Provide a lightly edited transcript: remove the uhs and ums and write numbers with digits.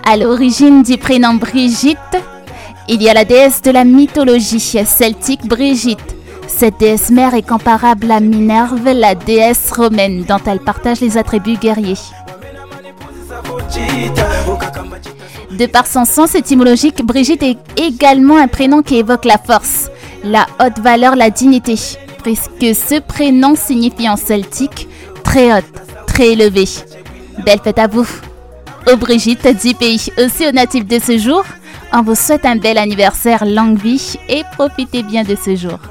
À l'origine du prénom Brigitte, il y a la déesse de la mythologie celtique Brigitte. Cette déesse mère est comparable à Minerve, la déesse romaine, dont elle partage les attributs guerriers. De par son sens étymologique, Brigitte est également un prénom qui évoque la force, la haute valeur, la dignité, puisque ce prénom signifie en celtique très haute, très élevée. Belle fête à vous! Aux Brigitte du pays, aussi aux natifs de ce jour, on vous souhaite un bel anniversaire, longue vie et profitez bien de ce jour.